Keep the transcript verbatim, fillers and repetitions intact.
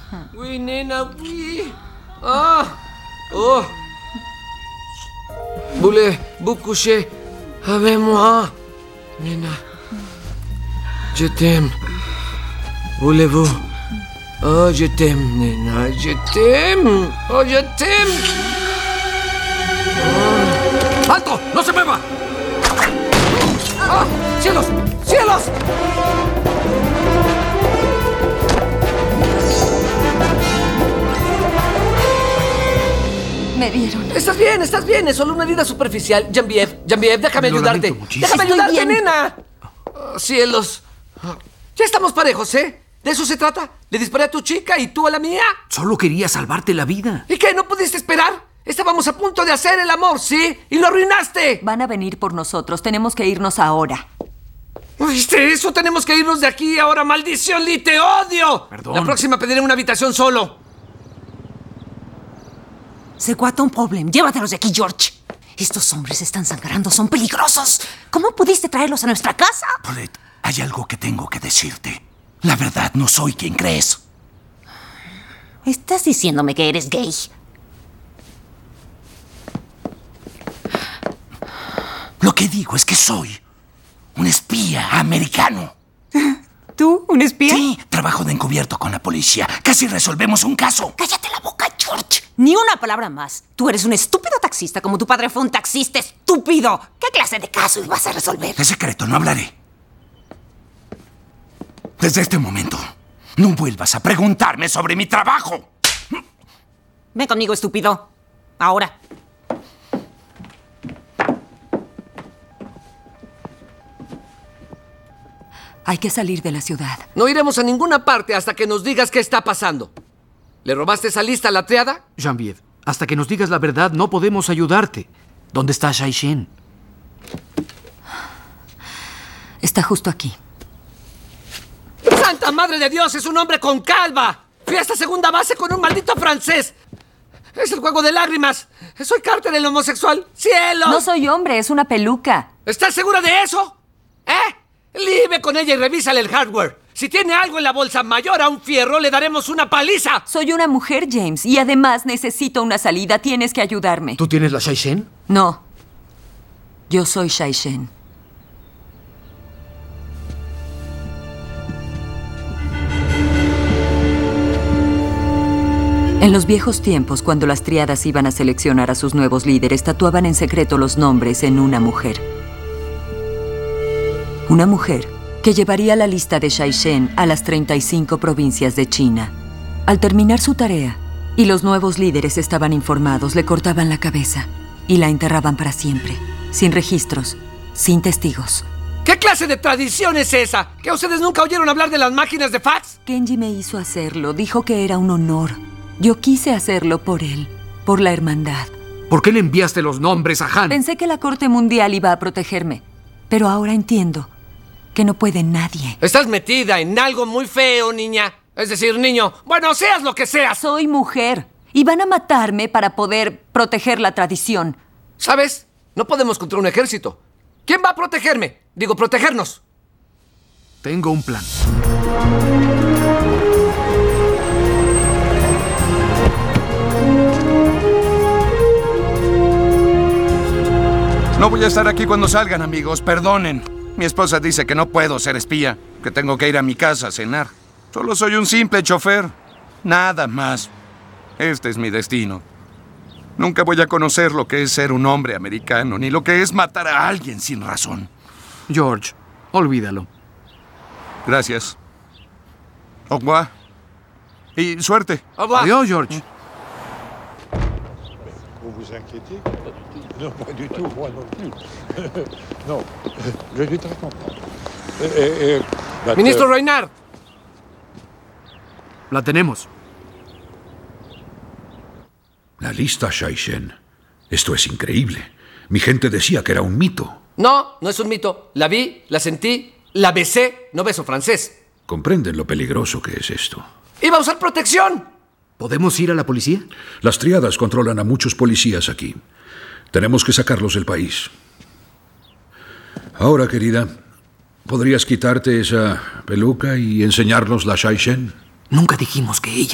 Oui, nena, oui. Ah. Oh. Voulez-vous coucher avec moi, nena? Je t'aime. Voulez-vous? Oh, je t'aime, nena. Je t'aime. Oh, je t'aime. Oh. ¡Alto! ¡No se mueva! ¡Ah! ¡Cielos! ¡Cielos! Me dieron. Estás bien, estás bien. Es solo una herida superficial. Genevieve, Genevieve, déjame Lo ayudarte. lamento muchísimo. Déjame Estoy ayudarte, bien. nena. Oh, cielos. Ya estamos parejos, ¿eh? ¿De eso se trata? Le disparé a tu chica y tú a la mía. Solo quería salvarte la vida. ¿Y qué? ¿No pudiste esperar? Estábamos a punto de hacer el amor, ¿sí? Y lo arruinaste. Van a venir por nosotros. Tenemos que irnos ahora. ¿Viste eso? Tenemos que irnos de aquí ahora. ¡Maldición, Lee! ¡Te odio! Perdón. La próxima pediré una habitación solo. C'est quoi ton problème? Llévatelos de aquí, George. Estos hombres están sangrando, son peligrosos. ¿Cómo pudiste traerlos a nuestra casa? Paulette, hay algo que tengo que decirte. La verdad, no soy quien crees. ¿Estás diciéndome que eres gay? Lo que digo es que soy un espía americano. ¿Tú? ¿Un espía? Sí, trabajo de encubierto con la policía. Casi resolvemos un caso. Cállate la boca, George. Ni una palabra más. Tú eres un estúpido taxista como tu padre fue un taxista estúpido. ¿Qué clase de caso ibas a resolver? De secreto no hablaré. Desde este momento, no vuelvas a preguntarme sobre mi trabajo. Ven conmigo, estúpido. Ahora. Hay que salir de la ciudad. No iremos a ninguna parte hasta que nos digas qué está pasando. ¿Le robaste esa lista a la triada? Genevieve, hasta que nos digas la verdad, no podemos ayudarte. ¿Dónde está Shai Shen? Está justo aquí. ¡Santa Madre de Dios! ¡Es un hombre con calva! Fui a esta segunda base con un maldito francés. Es el juego de lágrimas. Soy Carter, el homosexual. ¡Cielos! No soy hombre, es una peluca. ¿Estás segura de eso? ¿Eh? Live con ella y revísale el hardware. Si tiene algo en la bolsa mayor a un fierro, le daremos una paliza. Soy una mujer, James, y además necesito una salida. Tienes que ayudarme. ¿Tú tienes la Shai Shen? No. Yo soy Shai Shen. En los viejos tiempos, cuando las triadas iban a seleccionar a sus nuevos líderes, tatuaban en secreto los nombres en una mujer. Una mujer que llevaría la lista de Shai Shen a las treinta y cinco provincias de China. Al terminar su tarea, y los nuevos líderes estaban informados, le cortaban la cabeza y la enterraban para siempre, sin registros, sin testigos. ¿Qué clase de tradición es esa? ¿Que ustedes nunca oyeron hablar de las máquinas de fax? Kenji me hizo hacerlo, dijo que era un honor. Yo quise hacerlo por él, por la hermandad. ¿Por qué le enviaste los nombres a Han? Pensé que la Corte Mundial iba a protegerme, pero ahora entiendo que no puede nadie. Estás metida en algo muy feo, niña. Es decir, niño, bueno, seas lo que seas. Soy mujer y van a matarme para poder proteger la tradición. ¿Sabes? No podemos contra un ejército. ¿Quién va a protegerme? Digo, protegernos. Tengo un plan. No voy a estar aquí cuando salgan, amigos. Perdonen. Mi esposa dice que no puedo ser espía, que tengo que ir a mi casa a cenar. Solo soy un simple chofer. Nada más. Este es mi destino. Nunca voy a conocer lo que es ser un hombre americano, ni lo que es matar a alguien sin razón. George, olvídalo. Gracias. Au revoir. Y suerte. Au revoir. Adiós, George. Vous vous inquiétez? Non, pas du tout, moi non plus. Non, je suis très content. Eh, eh, eh, but, Ministro uh, Reynard. La tenemos. La lista Shai Shen. Esto es increíble. Mi gente decía que era un mito. No, no es un mito. La vi, la sentí, la besé. No beso francés. ¿Comprenden lo peligroso que es esto? ¡Iba a usar protección! ¿Podemos ir a la policía? Las triadas controlan a muchos policías aquí. Tenemos que sacarlos del país. Ahora, querida, ¿podrías quitarte esa peluca y enseñarnos la Shai Shen? Nunca dijimos que ella